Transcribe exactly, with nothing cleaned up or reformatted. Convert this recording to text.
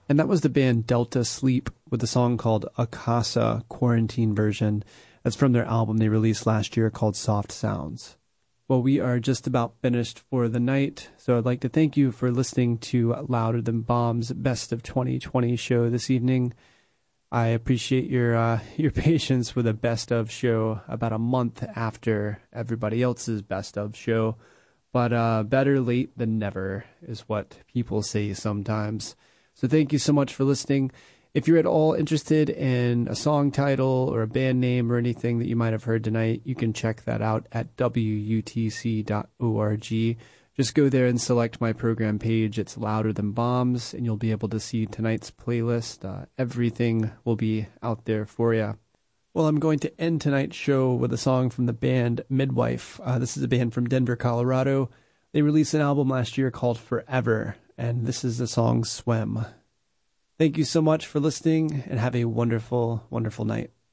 And that was the band Delta Sleep with a song called Akasa Quarantine Version. That's from their album they released last year called Soft Sounds. Well, we are just about finished for the night, so I'd like to thank you for listening to Louder Than Bombs Best of twenty twenty show this evening. I appreciate your uh, your patience with a best of show about a month after everybody else's best of show. But uh, better late than never is what people say sometimes. So thank you so much for listening. If you're at all interested in a song title or a band name or anything that you might have heard tonight, you can check that out at W U T C dot org. Just go there and select my program page. It's Louder Than Bombs, and you'll be able to see tonight's playlist. Uh, everything will be out there for you. Well, I'm going to end tonight's show with a song from the band Midwife. Uh, this is a band from Denver, Colorado. They released an album last year called Forever, and this is the song Swim. Thank you so much for listening, and have a wonderful, wonderful night.